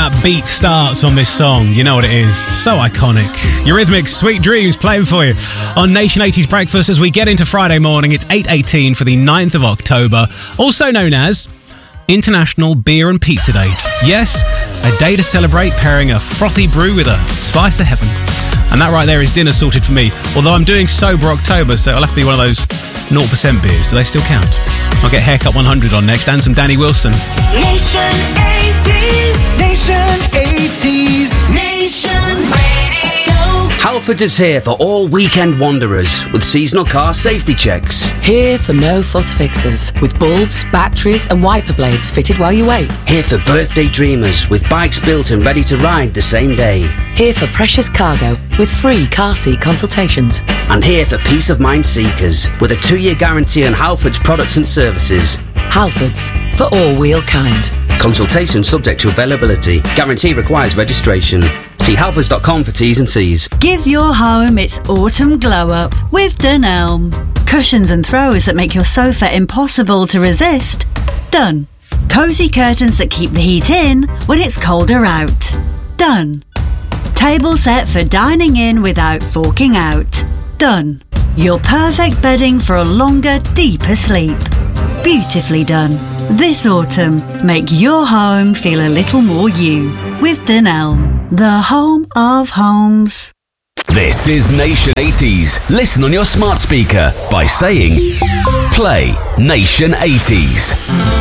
that beat starts on this song, you know what it is. So iconic. Eurythmics, Sweet Dreams, playing for you on Nation 80s Breakfast as we get into Friday morning. It's 8:18 for the 9th of October, also known as International Beer and Pizza Day. Yes, a day to celebrate pairing a frothy brew with a slice of heaven. And that right there is dinner sorted for me. Although I'm doing Sober October, so it'll have to be one of those 0% beers. Do they still count? I'll get Haircut 100 on next and some Danny Wilson. Nation 80s. Nation 80s. Nation Radio. Halfords is here for all weekend wanderers with seasonal car safety checks. Here for no fuss fixes, with bulbs, batteries and wiper blades fitted while you wait. Here for birthday dreamers with bikes built and ready to ride the same day. Here for precious cargo with free car seat consultations. And here for peace of mind seekers with a 2-year guarantee on Halfords products and services. Halfords, for all wheel kind. Consultation subject to availability. Guarantee requires registration. See halfords.com for T's and C's. Give your home its autumn glow up with Dunelm. Cushions and throws that make your sofa impossible to resist. Done. Cosy curtains that keep the heat in when it's colder out. Done. Table set for dining in without forking out. Done. Your perfect bedding for a longer, deeper sleep. Beautifully done. This autumn, make your home feel a little more you with Dunelm, the home of homes. This is Nation 80s. Listen on your smart speaker by saying, play Nation 80s.